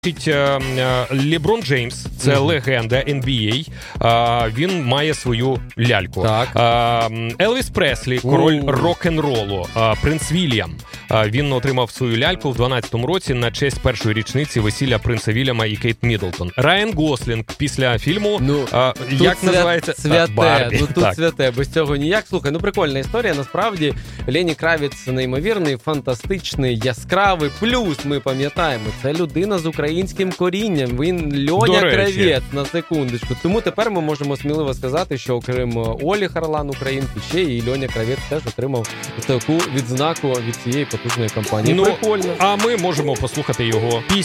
Леброн Джеймс, це легенда NBA, він має свою ляльку. Елвіс Преслі, король рок-н-ролу, принц Вільям, він отримав свою ляльку в 12-му році на честь першої річниці весілля принца Вільяма і Кейт Міддлтон. Райан Гослінг після фільму, як називається? Святе, Барбі. тут святе, без цього ніяк. Слухай, прикольна історія, насправді. Лені Кравіц неймовірний, фантастичний, яскравий, плюс ми пам'ятаємо, це людина з українським корінням, він Льоня Кравець, на секундочку. Тому тепер ми можемо сміливо сказати, що окрім Олі Харлан українки, ще і Льоня Кравець теж отримав таку відзнаку від цієї потужної компанії. Прикольно. А ми можемо послухати його пісню.